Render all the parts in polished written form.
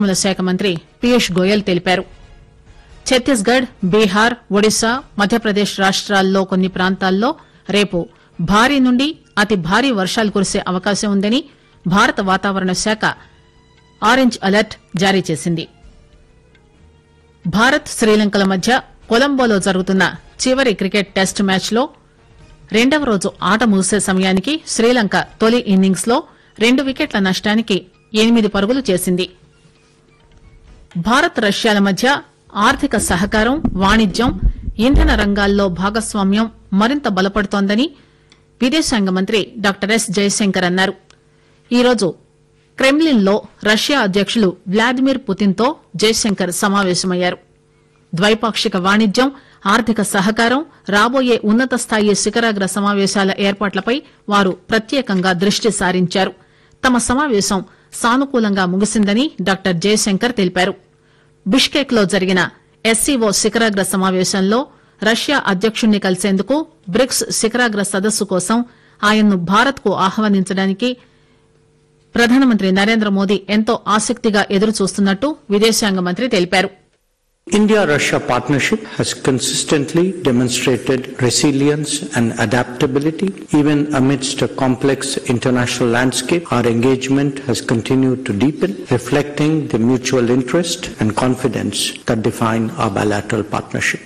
శాఖ మంత్రి పీయూష్ గోయల్ తెలిపారు. ఛత్తీస్గఢ్, బీహార్, ఒడిశా, మధ్యప్రదేశ్ రాష్ట్రాల్లో కొన్ని ప్రాంతాల్లో రేపు భారీ నుండి అతి భారీ వర్షాలు కురిసే అవకాశం ఉందని భారత వాతావరణ శాఖ ఆరెంజ్ అలర్ట్ జారీ చేసింది. భారత్, శ్రీలంకల మధ్య కొలంబోలో జరుగుతున్న చివరి క్రికెట్ టెస్ట్ మ్యాచ్లో రెండవ రోజు ఆట ముగిసే సమయానికి శ్రీలంక తొలి ఇన్నింగ్స్ లో 2 వికెట్ల నష్టానికి 8 పరుగులు చేసింది. భారత్, రష్యాల మధ్య ఆర్థిక సహకారం, వాణిజ్యం, ఇంధన రంగాల్లో భాగస్వామ్యం మరింత బలపడుతోందని విదేశాంగ మంత్రి డాక్టర్ ఎస్ జయశంకర్ అన్నారు. ఈరోజు క్రెమ్లిన్ లో రష్యా అధ్యకులు వ్లాదిమిర్ పుతిన్ తో జయశంకర్ సమావేశమయ్యారు. ద్వైపాక్షిక వాణిజ్యం, ఆర్థిక సహకారం, రాబోయే ఉన్నత స్థాయి శిఖరాగ్ర సమావేశాల ఏర్పాట్లపై వారు ప్రత్యేకంగా దృష్టి సారించారు. తమ సమావేశం సానుకూలంగా ముగిసిందని డాక్టర్ జయశంకర్ తెలిపారు. బిష్కెక్ లో జరిగిన ఎస్సీఓ శిఖరాగ్ర సమావేశంలో రష్యా అధ్యకుణ్ణి కలిసేందుకు బ్రిక్స్ శిఖరాగ్ర సదస్సు కోసం ఆయన్ను భారత్ కు ఆహ్వానించడానికి ప్రధానమంత్రి నరేంద్ర మోదీ ఎంతో ఆసక్తిగా ఎదురుచూస్తున్నట్టు విదేశాంగ మంత్రి తెలిపారు. India-Russia partnership has consistently demonstrated resilience and adaptability. Even amidst a complex international landscape, our engagement has continued to deepen, reflecting the mutual interest and confidence that define our bilateral partnership.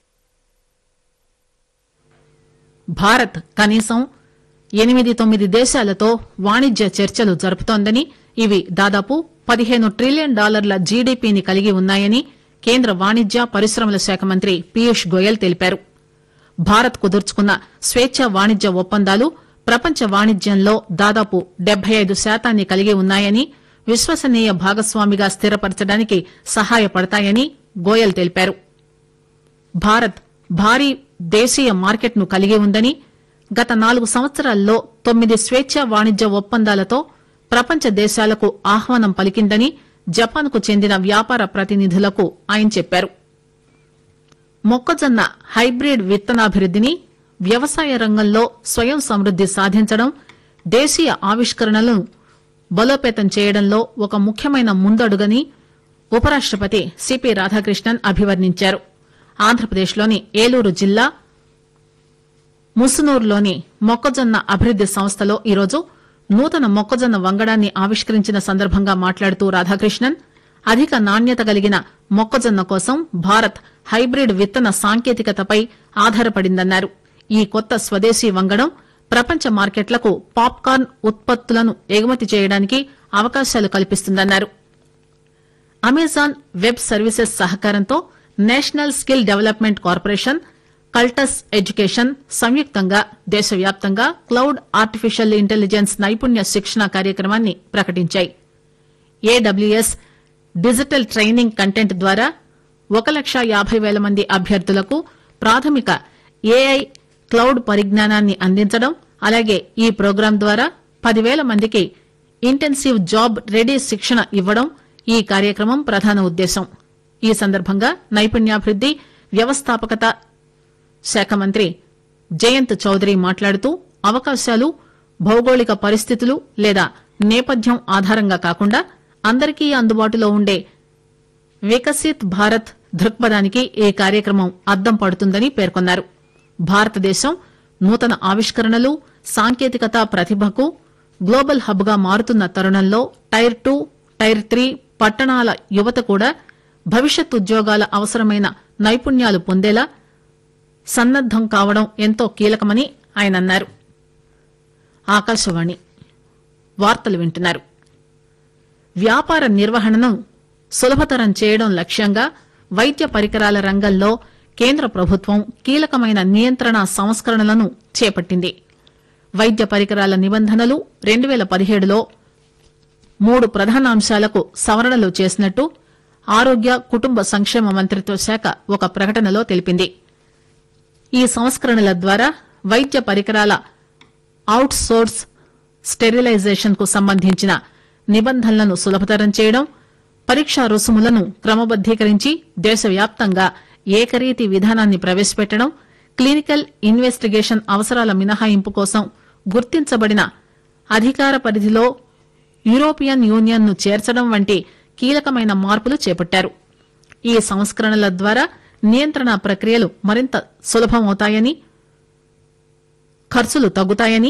Bharat కనీసం 8-9 దేశాలతో వాణిజ్య చర్చలు జరుపుతోందని, ఇవి దాదాపు $15 trillion జీడీపీని కలిగి ఉన్నాయని కేంద్ర వాణిజ్య, పరిశ్రమల శాఖ మంత్రి పీయూష్ గోయల్ తెలిపారు. భారత్ కుదుర్చుకున్న స్వేచ్ఛా వాణిజ్య ఒప్పందాలు ప్రపంచ వాణిజ్యంలో దాదాపు 75% కలిగి ఉన్నాయని, విశ్వసనీయ భాగస్వామిగా స్థిరపరచడానికి సహాయపడతాయని గోయల్ తెలిపారు. భారత్ భారీ దేశీయ మార్కెట్ను కలిగి ఉందని, గత 4 సంవత్సరాల్లో 9 స్వేచ్ఛా వాణిజ్య ఒప్పందాలతో ప్రపంచ దేశాలకు ఆహ్వానం పలికిందని జపాన్ కు చెందిన వ్యాపార ప్రతినిధులకు ఆయన చెప్పారు. మొక్కజొన్న హైబ్రిడ్ విత్తనాభివృద్దిని, వ్యవసాయ రంగంలో స్వయం సమృద్ది సాధించడం, దేశీయ ఆవిష్కరణలను బలోపేతం చేయడంలో ఒక ముఖ్యమైన ముందడుగని ఉపరాష్టపతి సిపి రాధాకృష్ణన్ అభివర్ణించారు. ఆంధ్రప్రదేశ్లోని ఏలూరు జిల్లా ముసునూరులోని మొక్కజొన్న అభివృద్ది సంస్థలో ఈరోజు నూతన మొక్కజొన్న వంగడాన్ని ఆవిష్కరించిన సందర్భంగా మాట్లాడుతూ రాధాకృష్ణన్, అధిక నాణ్యత కలిగిన మొక్కజొన్న కోసం భారత్ హైబ్రిడ్ విత్తన సాంకేతికతపై ఆధారపడిందన్నారు. ఈ కొత్త స్వదేశీ వంగడం ప్రపంచ మార్కెట్లకు పాప్కార్న్ ఉత్పత్తులను ఎగుమతి చేయడానికి అవకాశాలు కల్పిస్తుందన్నారు. అమెజాన్ వెబ్ సర్వీసెస్ సహకారంతో national skill development corporation, Cultus education సంయుక్తంగా దేశవ్యాప్తంగా క్లౌడ్ ఆర్టిఫిషియల్ ఇంటెలిజెన్స్ నైపుణ్య శిక్షణ కార్యక్రమాన్ని ప్రకటించాయి. ఏడబ్ల్యూఎస్ డిజిటల్ ట్రైనింగ్ కంటెంట్ ద్వారా 1,50,000 మంది అభ్యర్థులకు ప్రాథమిక ఏఐ క్లౌడ్ పరిజ్ఞానాన్ని అందించడం, అలాగే ఈ ప్రోగ్రాం ద్వారా 10,000 మందికి ఇంటెన్సివ్ జాబ్ రెడీ శిక్షణ ఇవ్వడం ఈ కార్యక్రమం ప్రధాన ఉద్దేశం. ఈ సందర్భంగా నైపుణ్యాభివృద్ది, వ్యవస్థాపకత శాఖ మంత్రి జయంత్ చౌదరి మాట్లాడుతూ, అవకాశాలు భౌగోళిక పరిస్థితులు లేదా నేపథ్యం ఆధారంగా కాకుండా అందరికీ అందుబాటులో ఉండే వికసిత్ భారత్ దృక్పథానికి ఈ కార్యక్రమం అద్దం పడుతుందని పేర్కొన్నారు. భారతదేశం నూతన ఆవిష్కరణలు, సాంకేతికత ప్రతిభకు గ్లోబల్ హబ్ గా మారుతున్న తరుణంలో టైర్ 2, టైర్ 3 పట్టణాల యువత కూడా భవిష్యత్ ఉద్యోగాల అవసరమైన నైపుణ్యాలు పొందేలా సన్నద్దం కావడం ఎంతో కీలకమని ఆయన అన్నారు. ఆకాశవాణి వార్తలు వింటున్నారు. వ్యాపార నిర్వహణను సులభతరం చేయడం లక్ష్యంగా వైద్య పరికరాల రంగంలో కేంద్ర ప్రభుత్వం కీలకమైన నియంత్రణ సంస్కరణలను చేపట్టింది. వైద్య పరికరాల నిబంధనలు 2017లో 3 ప్రధాన అంశాలకు సవరణలు చేసినట్టు ఆరోగ్య, కుటుంబ సంక్షేమ మంత్రిత్వ శాఖ ఒక ప్రకటనలో తెలిపింది. ఈ సంస్కరణల ద్వారా వైద్య పరికరాల అవుట్ సోర్స్ స్టెరిలైజేషన్ కు సంబంధించిన నిబంధనలను సులభతరం చేయడం, పరీక్షా రుసుములను క్రమబద్దీకరించి దేశవ్యాప్తంగా ఏకరీతి విధానాన్ని ప్రవేశపెట్టడం, క్లినికల్ ఇన్వెస్టిగేషన్ అవసరాల మినహాయింపు కోసం గుర్తించబడిన అధికార పరిధిలో యూరోపియన్ యూనియన్ ను చేర్చడం వంటి కీలకమైన మార్పులు చేపట్టారు. ఈ సంస్కరణల ద్వారా నియంత్రణ ప్రక్రియలు మరింత సులభమవుతాయని, ఖర్చులు తగ్గుతాయని